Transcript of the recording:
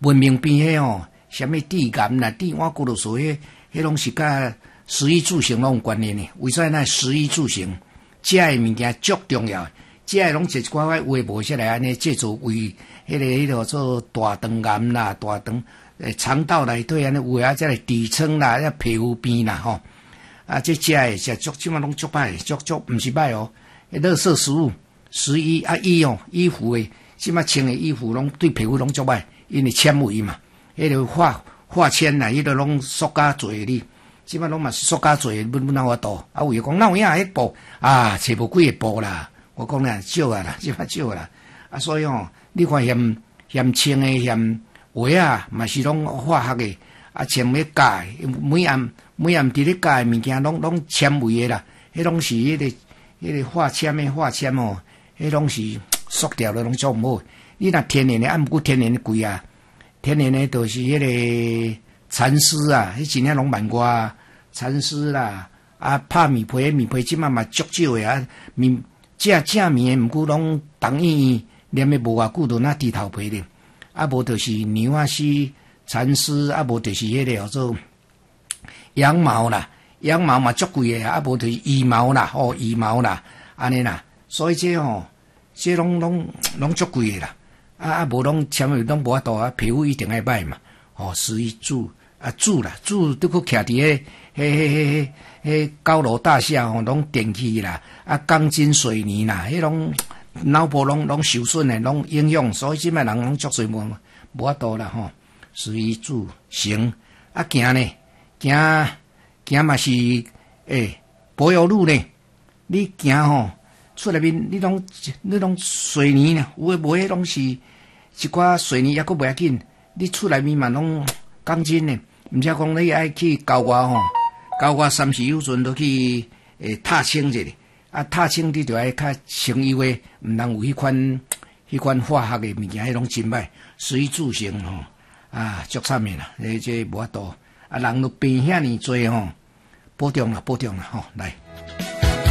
文明病迄吼，什么地癌啦、地瓦骨头迄拢是甲食衣住行拢有关联的。为啥那食衣住行，食的物件足重要。食的拢一寡话无下来安尼制作为迄个做大肠癌啦、大肠肠道内底安尼有啊，即个痔疮啦、皮肤病啦吼。啊，这食的食足即满拢足歹，足毋是歹哦。垃圾食物、食衣啊衣服的，即满穿的衣服拢对皮肤拢足歹，因为纤维嘛，迄个化纤啦，迄个拢塑胶做的哩。即满拢嘛是塑胶做的，要哪法度？啊，有讲哪有影迄布啊，找无几个布啦。我讲啦，少啊啦，即满少啦。啊，所以吼，你看嫌穿的嫌鞋啊，嘛是拢化学的。啊，穿要加的，每暗伫咧加的物件拢纤维的啦，迄拢是迄个化纤哦，迄拢是塑料的，拢做毋好。你若天然的，啊，毋过天然的贵啊，天然的就是迄个蚕丝啊，迄真正拢万外啊，蚕丝啦，啊，拍棉被即满嘛足少的啊，正棉的，毋过拢同意黏的无偌久就那低头皮咧，啊，无就是牛啊丝。蚕丝啊，无就是迄个叫做羊毛啦，羊毛嘛足贵诶，啊无就是羽毛啦，羽毛啦，安尼啦，所以这拢足贵诶啦，啊无拢纤维拢无法度啊，皮肤一定爱歹嘛，食衣住啦，住都佫徛伫迄高楼大厦拢电器啦，啊钢筋水泥啦，迄种脑部拢受损诶，拢影响，所以即摆人拢足侪无法度啦吼。食衣住行啊，行嘛是保养路呢。你行吼出来面，你拢水泥呢，有诶无诶拢是一寡水泥，抑佫袂要紧。你出来面嘛拢钢筋呢，毋则讲你爱去郊外吼，郊外3时有阵都去踏青者咧。啊，踏青你就爱较清幽诶，毋通有迄款化学诶物件，迄拢真歹。食衣住行吼。啊，足惨面啦！这无法度，啊，人都病遐尼多吼，保重啦吼，来。